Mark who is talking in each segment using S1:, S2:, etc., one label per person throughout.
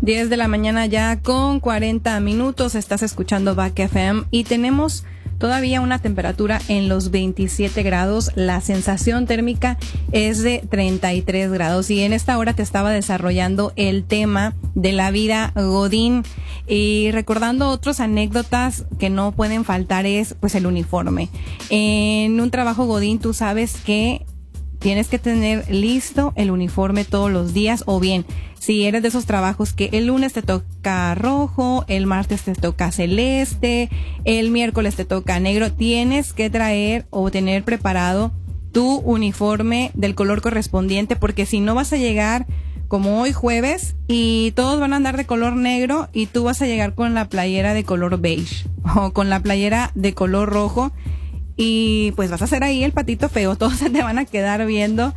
S1: 10 de la mañana ya con 40 minutos. Estás escuchando Back FM y tenemos todavía una temperatura en los 27 grados. La sensación térmica es de 33 grados. Y en esta hora te estaba desarrollando el tema de la vida godín. Y recordando otras anécdotas que no pueden faltar es pues el uniforme. En un trabajo godín tú sabes que tienes que tener listo el uniforme todos los días, o bien, si eres de esos trabajos que el lunes te toca rojo, el martes te toca celeste, el miércoles te toca negro, tienes que traer o tener preparado tu uniforme del color correspondiente, porque si no vas a llegar como hoy jueves y todos van a andar de color negro y tú vas a llegar con la playera de color beige o con la playera de color rojo. Y pues vas a hacer ahí el patito feo, todos se te van a quedar viendo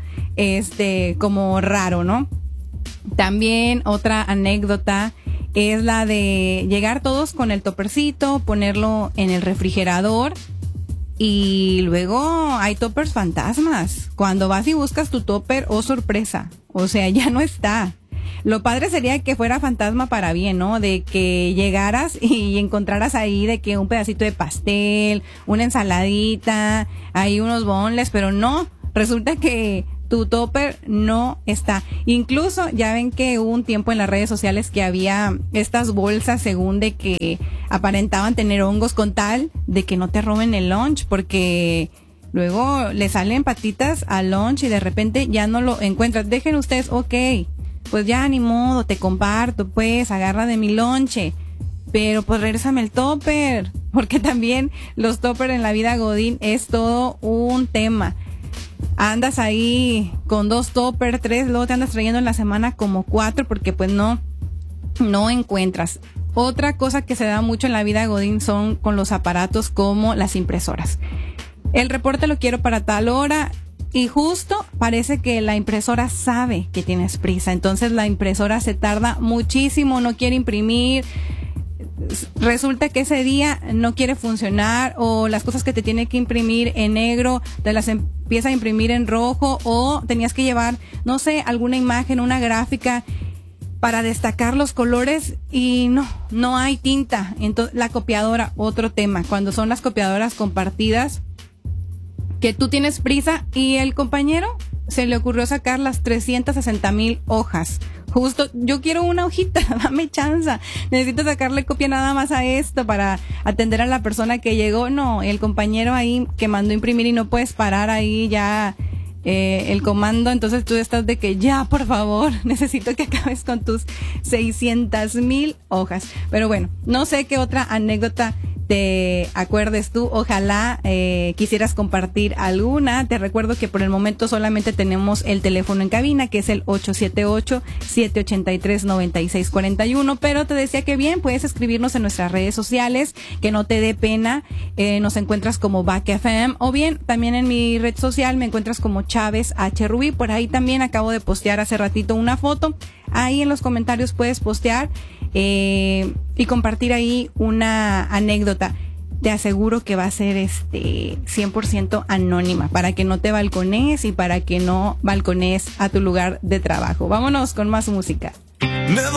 S1: como raro, ¿no? También otra anécdota es la de llegar todos con el topercito, ponerlo en el refrigerador y luego hay toppers fantasmas. Cuando vas y buscas tu topper, oh sorpresa, o sea, ya no está. Lo padre sería que fuera fantasma para bien, ¿no? De que llegaras y encontraras ahí de que un pedacito de pastel, una ensaladita, hay unos boneless, pero no, resulta que tu topper no está. Incluso ya ven que hubo un tiempo en las redes sociales que había estas bolsas según de que aparentaban tener hongos con tal de que no te roben el lunch, porque luego le salen patitas al lunch y de repente ya no lo encuentras. Dejen ustedes, ok, pues ya ni modo, te comparto, pues agarra de mi lonche, pero pues regrésame el topper, porque también los toppers en la vida godín es todo un tema. Andas ahí con 2 toppers, 3, luego te andas trayendo en la semana como 4 porque pues no encuentras. Otra cosa que se da mucho en la vida godín son con los aparatos como las impresoras. El reporte lo quiero para tal hora. Y justo parece que la impresora sabe que tienes prisa, entonces la impresora se tarda muchísimo, no quiere imprimir, resulta que ese día no quiere funcionar, o las cosas que te tiene que imprimir en negro te las empieza a imprimir en rojo, o tenías que llevar, no sé, alguna imagen, una gráfica para destacar los colores y no hay tinta. Entonces la copiadora, otro tema, cuando son las copiadoras compartidas, que tú tienes prisa y el compañero se le ocurrió sacar las 360,000 hojas. Justo, yo quiero una hojita, dame chance. Necesito sacarle copia nada más a esto para atender a la persona que llegó. No, el compañero ahí que mandó imprimir y no puedes parar ahí ya el comando. Entonces tú estás de que ya, por favor, necesito que acabes con tus 600,000 hojas. Pero bueno, no sé qué otra anécdota te acuerdes tú, ojalá quisieras compartir alguna. Te recuerdo que por el momento solamente tenemos el teléfono en cabina, que es el 878-783-9641, pero te decía que bien, puedes escribirnos en nuestras redes sociales, que no te dé pena, nos encuentras como Back FM, o bien también en mi red social me encuentras como Chávez H. Rubí. Por ahí también acabo de postear hace ratito una foto, ahí en los comentarios puedes postear y compartir ahí una anécdota. Te aseguro que va a ser 100% anónima, para que no te balcones y para que no balcones a tu lugar de trabajo. Vámonos con más música.